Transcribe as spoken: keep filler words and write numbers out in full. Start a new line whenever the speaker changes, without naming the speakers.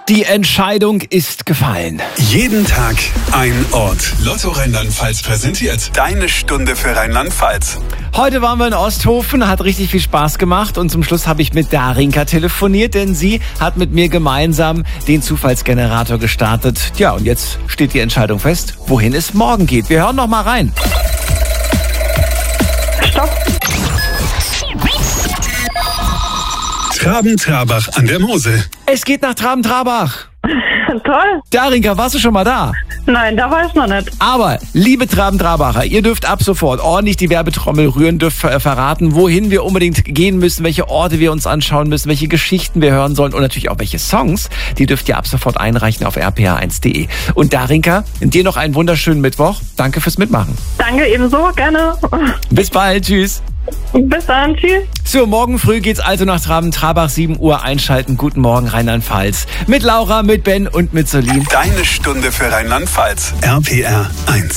Die Entscheidung ist gefallen.
Jeden Tag ein Ort. Lotto Rheinland-Pfalz präsentiert deine Stunde für Rheinland-Pfalz.
Heute waren wir in Osthofen, hat richtig viel Spaß gemacht und zum Schluss habe ich mit Darinka telefoniert, denn sie hat mit mir gemeinsam den Zufallsgenerator gestartet. Ja, und jetzt steht die Entscheidung fest, wohin es morgen geht. Wir hören noch mal rein.
Stopp.
Traben-Trarbach an der Mosel.
Es geht nach Traben-Trarbach.
Toll.
Darinka, warst du schon mal da?
Nein, da war ich noch nicht.
Aber, liebe Traben-Trabacher, ihr dürft ab sofort ordentlich die Werbetrommel rühren, dürft ver- verraten, wohin wir unbedingt gehen müssen, welche Orte wir uns anschauen müssen, welche Geschichten wir hören sollen und natürlich auch welche Songs. Die dürft ihr ab sofort einreichen auf r p r eins punkt d e. Und Darinka, dir noch einen wunderschönen Mittwoch. Danke fürs Mitmachen.
Danke ebenso, gerne.
Bis bald, tschüss.
Bis dann, tschüss.
So, morgen früh geht's also nach Traben-Trarbach, sieben Uhr einschalten. Guten Morgen, Rheinland-Pfalz. Mit Laura, mit Ben und mit Solin.
Deine Stunde für Rheinland-Pfalz. R P R eins.